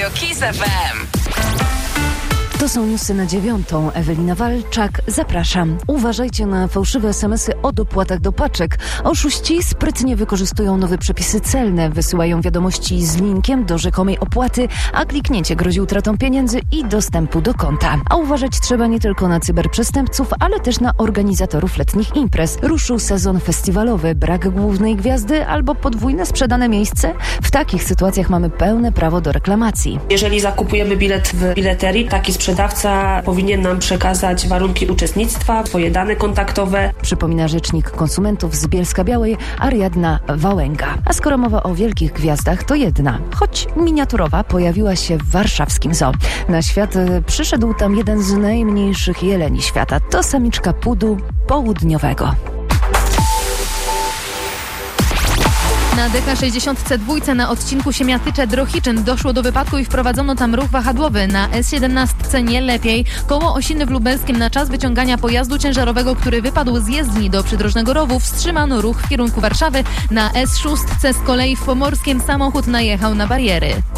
Radio Kiss FM. To są newsy na 9:00. Ewelina Walczak, zapraszam. Uważajcie na fałszywe SMS-y o dopłatach do paczek. Oszuści sprytnie wykorzystują nowe przepisy celne. Wysyłają wiadomości z linkiem do rzekomej opłaty, a kliknięcie grozi utratą pieniędzy i dostępu do konta. A uważać trzeba nie tylko na cyberprzestępców, ale też na organizatorów letnich imprez. Ruszył sezon festiwalowy. Brak głównej gwiazdy albo podwójne sprzedane miejsce? W takich sytuacjach mamy pełne prawo do reklamacji. Jeżeli zakupujemy bilet w bileterii, taki sprzedawca powinien nam przekazać warunki uczestnictwa, swoje dane kontaktowe. Przypomina rzecznik konsumentów z Bielska-Białej Ariadna Wałęga. A skoro mowa o wielkich gwiazdach, to jedna, choć miniaturowa, pojawiła się w warszawskim zoo. Na świat przyszedł tam jeden z najmniejszych jeleni świata. To samiczka pudu południowego. Na DK62 na odcinku Siemiatycze-Drohiczyn doszło do wypadku i wprowadzono tam ruch wahadłowy. Na S17 nie lepiej. Koło Osiny w Lubelskim na czas wyciągania pojazdu ciężarowego, który wypadł z jezdni do Przydrożnego Rowu, wstrzymano ruch w kierunku Warszawy. Na S6 z kolei w Pomorskiem samochód najechał na bariery.